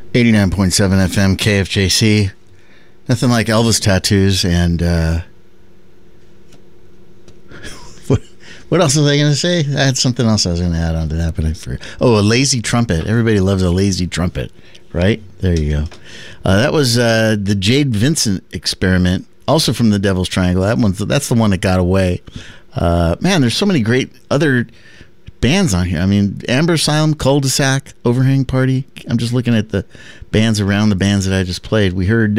89.7 FM KFJC. Nothing like Elvis tattoos and what else was I going to say? I had something else I was going to add on to that, but I forgot. Oh, a lazy trumpet. Everybody loves a lazy trumpet, right? There you go. That was the Jade Vincent Experiment, also from the Devil's Triangle. That's the one that got away. Man, there's so many great other bands on here. I mean, Amber Asylum, Cul-de-sac, Overhang Party. I'm just looking at the bands around the bands that I just played. We heard,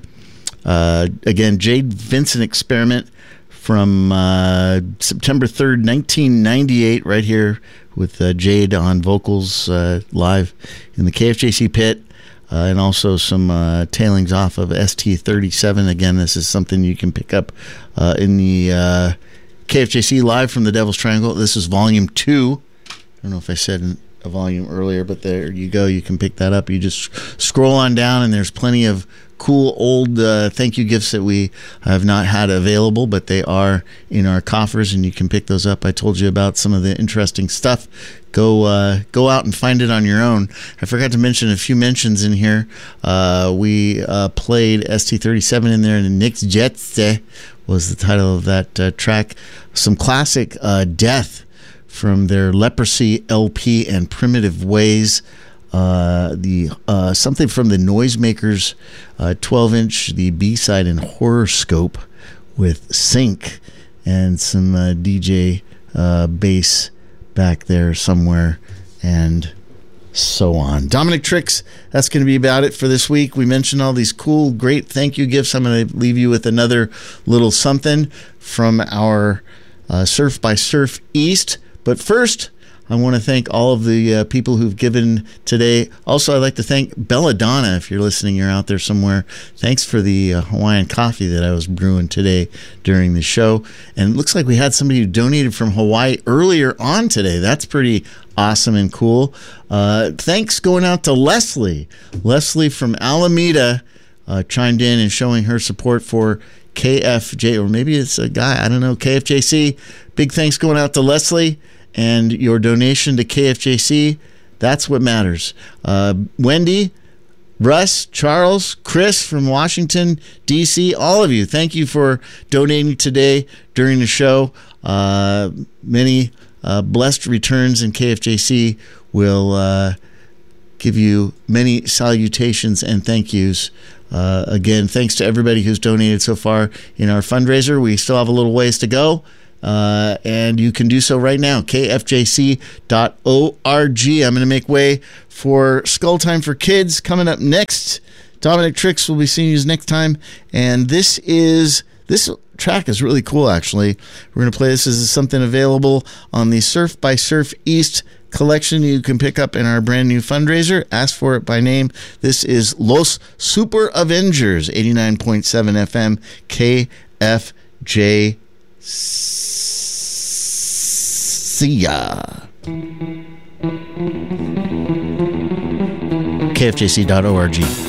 again, Jade Vincent Experiment from September 3rd, 1998, right here with Jade on vocals live in the KFJC pit. And also some tailings off of ST37. Again, this is something you can pick up in the KFJC live from the Devil's Triangle. This is volume 2. I don't know if I said a volume earlier, but there you go. You can pick that up. You just scroll on down, and there's plenty of cool old thank you gifts that we have not had available, but they are in our coffers, and you can pick those up. I told you about some of the interesting stuff. Go out and find it on your own. I forgot to mention a few mentions in here. We played ST37 in there, and Nick's Jets was the title of that track. Some classic Death from their Leprosy LP and Primitive Ways. Something from the Noisemakers 12-inch, the B-side and Horoscope with Sync, and some DJ bass back there somewhere, and so on. Dominic Tricks, that's going to be about it for this week. We mentioned all these cool, great thank you gifts. I'm going to leave you with another little something from our Surf by Surf East. But first, I want to thank all of the people who've given today. Also, I'd like to thank Belladonna. If you're listening, you're out there somewhere. Thanks for the Hawaiian coffee that I was brewing today during the show. And it looks like we had somebody who donated from Hawaii earlier on today. That's pretty awesome and cool. Thanks going out to Leslie. Leslie from Alameda chimed in and showing her support for KFJ, or maybe it's a guy, I don't know, KFJC. Big thanks going out to Leslie. And your donation to KFJC, that's what matters. Wendy, Russ, Charles, Chris from Washington, D.C., all of you, thank you for donating today during the show. Many blessed returns, and KFJC will give you many salutations and thank yous. Again, thanks to everybody who's donated so far in our fundraiser. We still have a little ways to go. And you can do so right now, kfjc.org. I'm going to make way for Skull Time for Kids coming up next. Dominic Tricks will be seeing you next time. And this track is really cool, actually. We're going to play this as something available on the Surf by Surf East collection you can pick up in our brand new fundraiser. Ask for it by name. This is Los Super Avengers, 89.7 FM, KFJ. See ya. KFJC.org.